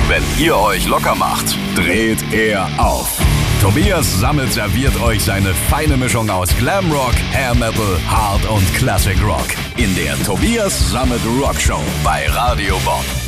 Wenn ihr euch locker macht, dreht er auf. Tobias Sammet serviert euch seine feine Mischung aus Glamrock, Hair Metal, Hard und Classic Rock in der Tobias Sammet Rock Show bei Radio Bob.